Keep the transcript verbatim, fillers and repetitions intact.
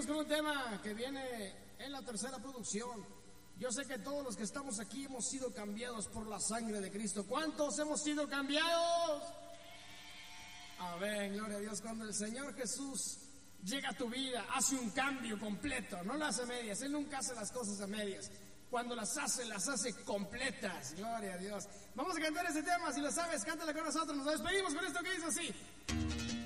con un tema que viene en la tercera producción. Yo sé que todos los que estamos aquí hemos sido cambiados por la sangre de Cristo. ¿Cuántos hemos sido cambiados? Amén, gloria a Dios. Cuando el Señor Jesús llega a tu vida, hace un cambio completo, no lo hace a medias. Él nunca hace las cosas a medias. Cuando las hace, las hace completas. Gloria a Dios. Vamos a cantar ese tema, si lo sabes, cántale con nosotros. Nos despedimos con esto que dice así.